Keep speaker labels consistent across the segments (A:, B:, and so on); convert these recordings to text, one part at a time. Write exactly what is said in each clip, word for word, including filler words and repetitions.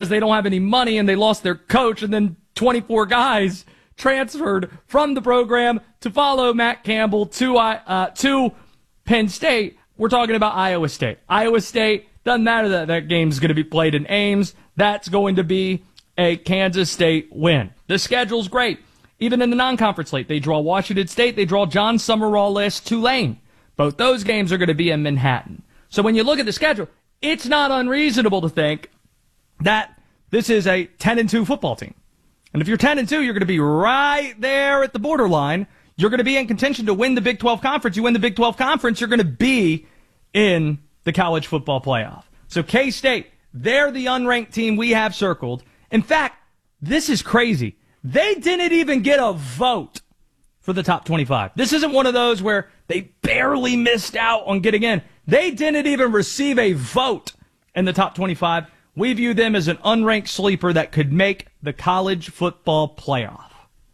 A: because they don't have any money and they lost their coach, and then twenty-four guys transferred from the program to follow Matt Campbell to uh, to Penn State. We're talking about Iowa State. Iowa State, doesn't matter that that game's going to be played in Ames. That's going to be a Kansas State win. The schedule's great. Even in the non-conference slate, they draw Washington State, they draw John Summerall-less Tulane. Both those games are going to be in Manhattan. So when you look at the schedule, it's not unreasonable to think that this is a ten and two football team. And if you're ten and two, you're going to be right there at the borderline. You're going to be in contention to win the Big twelve Conference. You win the Big twelve Conference, you're going to be in the college football playoff. So K-State, they're the unranked team we have circled. In fact, this is crazy. They didn't even get a vote for the top twenty-five. This isn't one of those where they barely missed out on getting in. They didn't even receive a vote in the top twenty-five. We view them as an unranked sleeper that could make the college football playoff.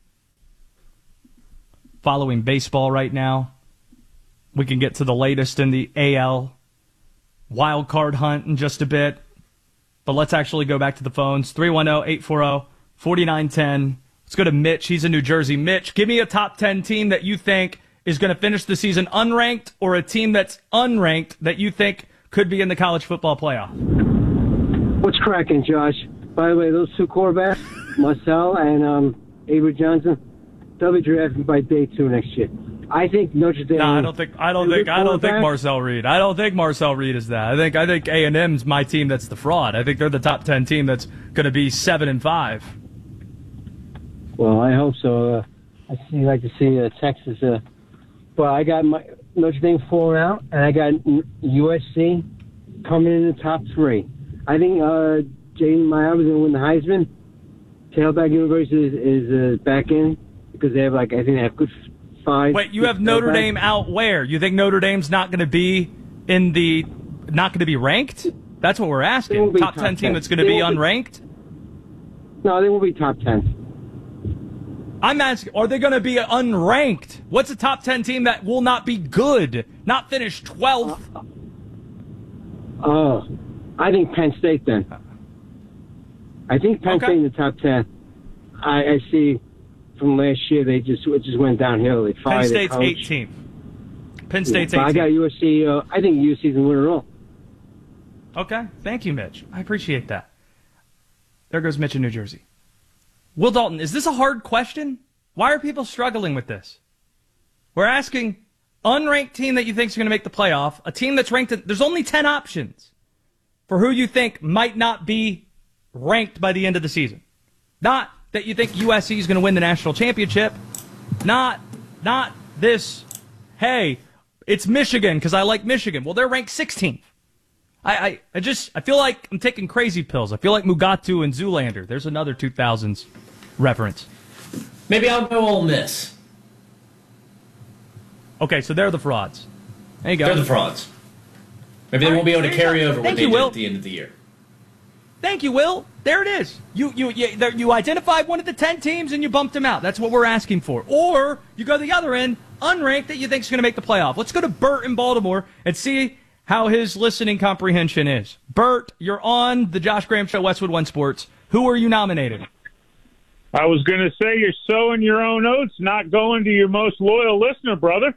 A: Following baseball right now, we can get to the latest in the A L wild card hunt in just a bit. But let's actually go back to the phones. three one zero, eight four zero, four nine one zero. Let's go to Mitch. He's in New Jersey. Mitch, give me a top ten team that you think is going to finish the season unranked, or a team that's unranked that you think could be in the college football playoff.
B: What's cracking, Josh? By the way, those two quarterbacks, Marcel and um, Avery Johnson, they'll be drafted by day two next year. I think Notre Dame.
A: No, I don't think. I don't think. I don't think Marcel Reed. I don't think Marcel Reed is that. I think. I think A and M's my team. That's the fraud. I think they're the top ten team that's going to be seven and five.
B: Well, I hope so. Uh, I see. Like to see uh, Texas. Uh, well, I got my Notre Dame falling out, and I got U S C coming in the top three. I think uh, Jaden Meyer is going to win the Heisman. Tailback University is, is uh, back in because they have like I think they have good. Five,
A: Wait, you have Notre Dame out where? You think Notre Dame's not going to be in the, not going to be ranked? That's what we're asking. Top, top ten team that's going to be unranked?
B: No, they will be top ten.
A: I'm asking, are they going to be unranked? What's a top ten team that will not be good, not finish twelfth?
B: Oh, uh, I think Penn State then. I think Penn
A: okay.
B: State in the top ten. I, I see. From last year, they just it just went downhill. They fired
A: Penn State's
B: their coach.
A: eighteenth. Penn State's
B: yeah,
A: eighteenth.
B: I got U S C. Uh, I think U S C's going to win it all.
A: Okay. Thank you, Mitch. I appreciate that. There goes Mitch in New Jersey. Will Dalton, is this a hard question? Why are people struggling with this? We're asking unranked team that you think is going to make the playoff, a team that's ranked. At, there's only ten options for who you think might not be ranked by the end of the season. Not that you think U S C is going to win the national championship. Not, not this, hey, it's Michigan because I like Michigan. Well, they're ranked sixteenth. I, I, I just, I feel like I'm taking crazy pills. I feel like Mugatu and Zoolander. There's another two thousands reference.
C: Maybe I'll go Ole Miss.
A: Okay, so they're the frauds. There you go.
C: They're the frauds. Maybe they won't be able to carry over what they did at the end of the year.
A: Thank you, Will. There it is. You you you, there, you identified one of the ten teams and you bumped them out. That's what we're asking for. Or you go the other end, unranked that you think is going to make the playoff. Let's go to Bert in Baltimore and see how his listening comprehension is. Bert, you're on the Josh Graham Show, Westwood One Sports. Who are you nominating?
D: I was going to say you're sowing your own oats, not going to your most loyal listener, brother.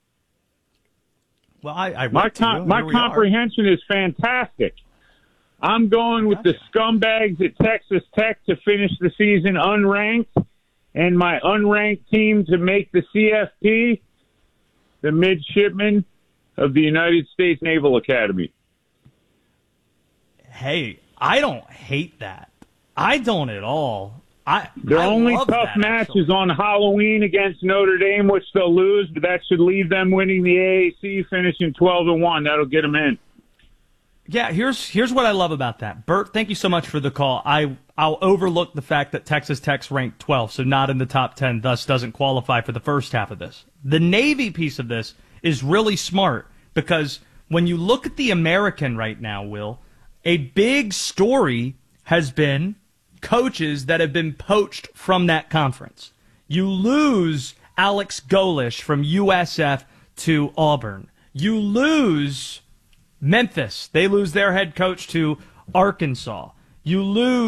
A: Well, I, I
D: my com- my comprehension are. is fantastic. I'm going with the scumbags at Texas Tech to finish the season unranked, and my unranked team to make the C F P, the midshipmen of the United States Naval Academy.
A: Hey, I don't hate that. I don't at all. I
D: Their
A: I
D: only
A: love
D: tough
A: that,
D: match
A: actually.
D: is on Halloween against Notre Dame, which they'll lose, but that should leave them winning the A A C, finishing twelve to one. That'll get them in.
A: Yeah, here's here's what I love about that. Bert, thank you so much for the call. I, I'll overlook the fact that Texas Tech's ranked twelfth, so not in the top ten, thus doesn't qualify for the first half of this. The Navy piece of this is really smart because when you look at the American right now, Will, a big story has been coaches that have been poached from that conference. You lose Alex Golish from U S F to Auburn. You lose Memphis. They lose their head coach to Arkansas. You lose